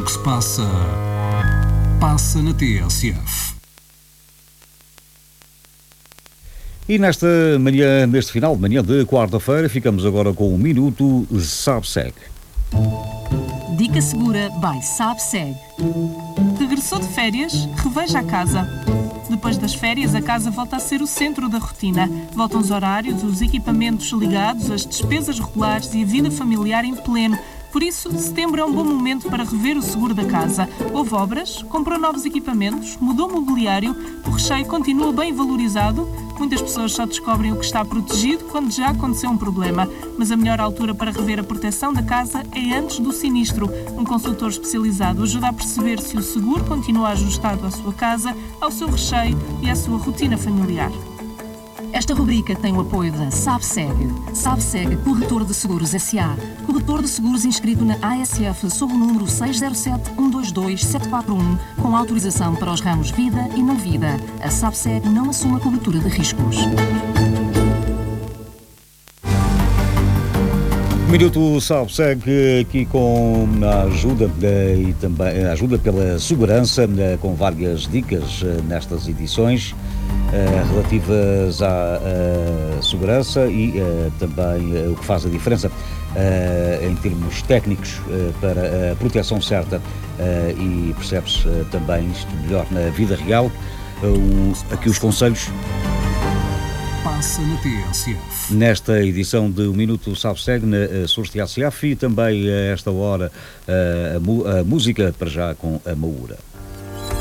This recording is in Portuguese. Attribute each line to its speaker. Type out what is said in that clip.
Speaker 1: que se passa, passa na TSF.
Speaker 2: E neste final de manhã de quarta-feira, ficamos agora com o Minuto SABSEG.
Speaker 3: Dica segura by SABSEG. Regressou de férias? Reveja a casa. Depois das férias, a casa volta a ser o centro da rotina. Voltam os horários, os equipamentos ligados, as despesas regulares e a vida familiar em pleno. Por isso, setembro é um bom momento para rever o seguro da casa. Houve obras, comprou novos equipamentos, mudou o mobiliário, o recheio continua bem valorizado. Muitas pessoas só descobrem o que está protegido quando já aconteceu um problema. Mas a melhor altura para rever a proteção da casa é antes do sinistro. Um consultor especializado ajuda a perceber se o seguro continua ajustado à sua casa, ao seu recheio e à sua rotina familiar.
Speaker 4: Esta rubrica tem o apoio da SABSEG. SABSEG, Corretor de Seguros S.A. Corretor de seguros inscrito na ASF sob o número 607-122-741, com autorização para os ramos vida e não vida. A SABSEG não assume a cobertura de riscos.
Speaker 2: Minuto SABSEG aqui com a ajuda e também ajuda pela segurança, com várias dicas nestas edições relativas à segurança e também o que faz a diferença em termos técnicos para a proteção certa e percebe-se também isto melhor na vida real. Aqui os conselhos.
Speaker 1: Passa na TSF.
Speaker 2: Nesta edição de O Minuto SABSEG na Source TSF e também a esta hora a música para já com a Maura.